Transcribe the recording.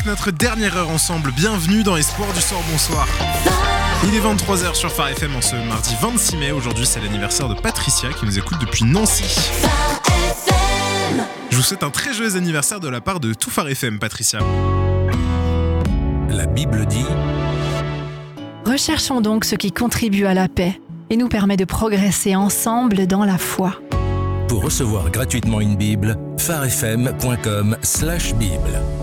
Notre dernière heure ensemble, bienvenue dans Espoir du soir, bonsoir. Il est 23h sur Phare FM en ce mardi 26 mai. Aujourd'hui, c'est l'anniversaire de Patricia qui nous écoute depuis Nancy. Je vous souhaite un très joyeux anniversaire de la part de tout Phare FM, Patricia. La Bible dit: Recherchons donc ce qui contribue à la paix et nous permet de progresser ensemble dans la foi. Pour recevoir gratuitement une Bible, pharefm.com/Bible.